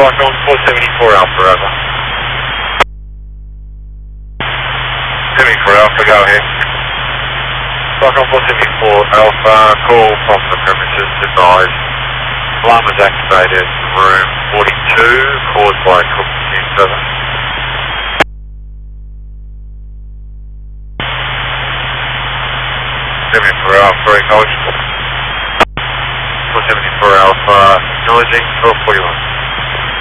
Strike on 474 Alpha, over. 74 Alpha, go ahead. Strike on 474 Alpha, call from the premises, advised. Alarm is activated, room 42, caused by Cook Team 7. 74 Alpha, acknowledged. 474 Alpha, acknowledging 1241.